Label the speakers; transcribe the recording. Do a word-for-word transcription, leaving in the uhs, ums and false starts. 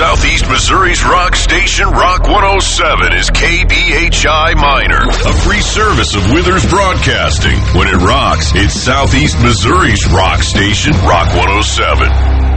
Speaker 1: Southeast Missouri's rock station, Rock one oh seven, is K B H I Minor, a free service of Withers Broadcasting. When it rocks, it's Southeast Missouri's rock station, Rock one oh seven.